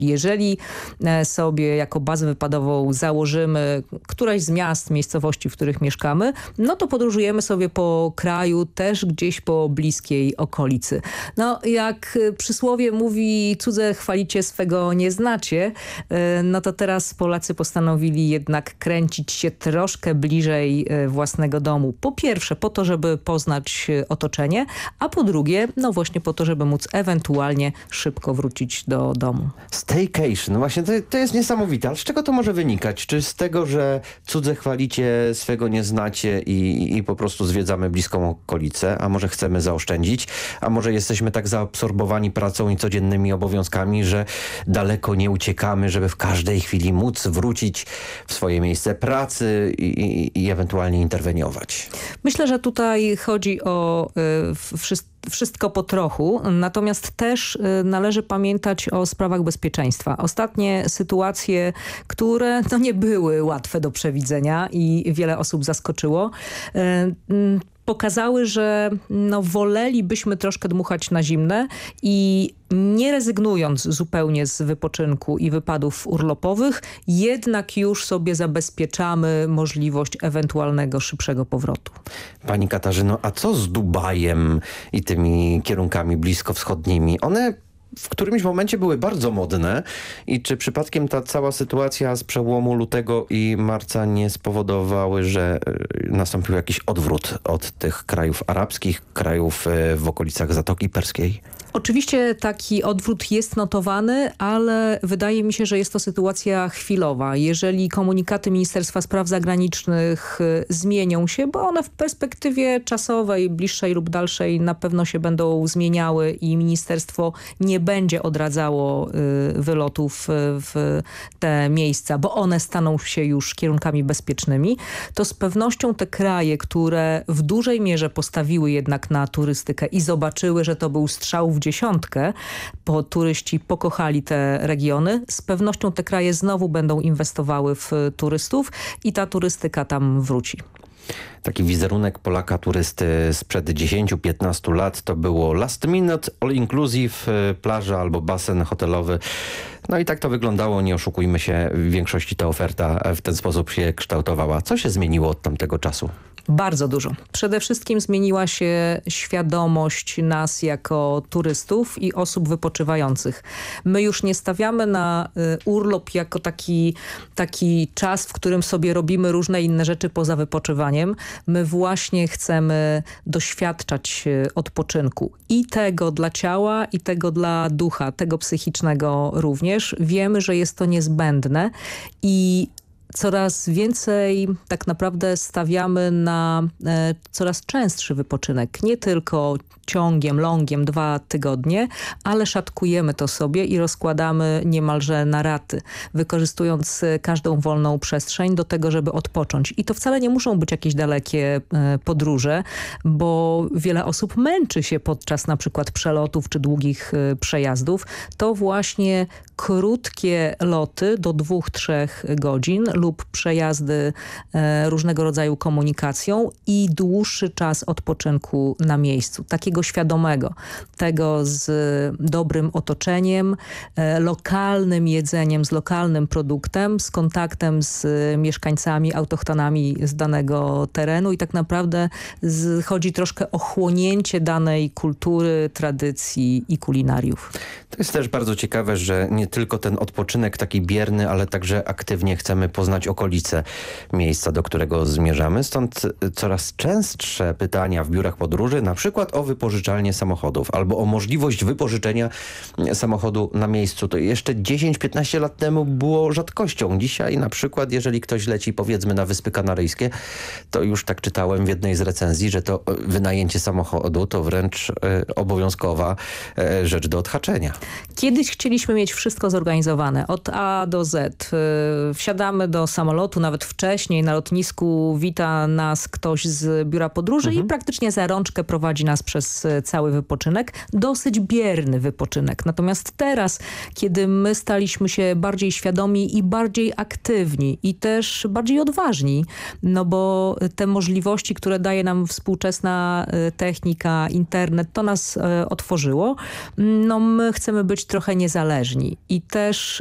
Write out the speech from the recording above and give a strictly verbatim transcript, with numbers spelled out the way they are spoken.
Jeżeli sobie jako bazę wypadową założymy któraś z miast, miejscowości, w których mieszkamy, no to podróżujemy sobie po kraju, też gdzieś po bliskiej okolicy. No jak przysłowie mówi, cudze chwalicie, swego nie znacie, no to teraz Polacy postanowili jednak kręcić się troszkę bliżej własnego domu. Po pierwsze po to, żeby poznać otoczenie, a po drugie, no właśnie po to, żeby móc ewentualnie szybko wrócić do domu. Staycation, właśnie to, to jest niesamowite, ale z czego to może wynikać? Czy z tego, że cudze chwalicie, swego nie znacie i, i po prostu zwiedzamy bliską okolicę, a może chcemy zaoszczędzić, a może jesteśmy tak zaabsorbowani pracą i codziennymi obowiązkami, że daleko nie uciekamy, żeby w każdej chwili móc wrócić w swoje miejsce pracy i, i, i ewentualnie interweniować? Myślę, że tutaj chodzi o y, wszystko Wszystko po trochu, natomiast też należy pamiętać o sprawach bezpieczeństwa. Ostatnie sytuacje, które no nie były łatwe do przewidzenia i wiele osób zaskoczyło, pokazały, że no wolelibyśmy troszkę dmuchać na zimne i nie rezygnując zupełnie z wypoczynku i wypadów urlopowych, jednak już sobie zabezpieczamy możliwość ewentualnego szybszego powrotu. Pani Katarzyno, a co z Dubajem i tymi kierunkami bliskowschodnimi? One w którymś momencie były bardzo modne i czy przypadkiem ta cała sytuacja z przełomu lutego i marca nie spowodowały, że nastąpił jakiś odwrót od tych krajów arabskich, krajów w okolicach Zatoki Perskiej? Oczywiście taki odwrót jest notowany, ale wydaje mi się, że jest to sytuacja chwilowa. Jeżeli komunikaty Ministerstwa Spraw Zagranicznych zmienią się, bo one w perspektywie czasowej, bliższej lub dalszej na pewno się będą zmieniały i ministerstwo nie będzie odradzało wylotów w te miejsca, bo one staną się już kierunkami bezpiecznymi, to z pewnością te kraje, które w dużej mierze postawiły jednak na turystykę i zobaczyły, że to był strzał w dziesiątkę, bo turyści pokochali te regiony. Z pewnością te kraje znowu będą inwestowały w turystów i ta turystyka tam wróci. Taki wizerunek Polaka turysty sprzed dziesięciu piętnastu lat to było last minute, all inclusive, plaża albo basen hotelowy. No i tak to wyglądało, nie oszukujmy się, w większości ta oferta w ten sposób się kształtowała. Co się zmieniło od tamtego czasu? Bardzo dużo. Przede wszystkim zmieniła się świadomość nas jako turystów i osób wypoczywających. My już nie stawiamy na y, urlop jako taki, taki czas, w którym sobie robimy różne inne rzeczy poza wypoczywaniem. My właśnie chcemy doświadczać odpoczynku i tego dla ciała, i tego dla ducha, tego psychicznego również. Wiemy, że jest to niezbędne i coraz więcej tak naprawdę stawiamy na e, coraz częstszy wypoczynek. Nie tylko ciągiem, longiem, dwa tygodnie, ale szatkujemy to sobie i rozkładamy niemalże na raty, wykorzystując każdą wolną przestrzeń do tego, żeby odpocząć. I to wcale nie muszą być jakieś dalekie e, podróże, bo wiele osób męczy się podczas na przykład przelotów czy długich e, przejazdów. To właśnie krótkie loty do dwóch, trzech godzin lub przejazdy e, różnego rodzaju komunikacją i dłuższy czas odpoczynku na miejscu. Takiego świadomego. Tego z dobrym otoczeniem, e, lokalnym jedzeniem, z lokalnym produktem, z kontaktem z mieszkańcami, autochtonami z danego terenu i tak naprawdę z, chodzi troszkę o chłonięcie danej kultury, tradycji i kulinariów. To jest też bardzo ciekawe, że nie tylko ten odpoczynek taki bierny, ale także aktywnie chcemy poznać okolice miejsca, do którego zmierzamy. Stąd coraz częstsze pytania w biurach podróży, na przykład o wypożyczalnię samochodów albo o możliwość wypożyczenia samochodu na miejscu. To jeszcze dziesięć piętnaście lat temu było rzadkością. Dzisiaj na przykład, jeżeli ktoś leci powiedzmy na Wyspy Kanaryjskie, to już tak czytałem w jednej z recenzji, że to wynajęcie samochodu to wręcz y, obowiązkowa y, rzecz do odhaczenia. Kiedyś chcieliśmy mieć wszystko zorganizowane od A do Z. Wsiadamy do samolotu, nawet wcześniej na lotnisku wita nas ktoś z biura podróży mhm. i praktycznie za rączkę prowadzi nas przez przez cały wypoczynek. Dosyć bierny wypoczynek. Natomiast teraz, kiedy my staliśmy się bardziej świadomi i bardziej aktywni i też bardziej odważni, no bo te możliwości, które daje nam współczesna technika, internet, to nas otworzyło. No my chcemy być trochę niezależni i też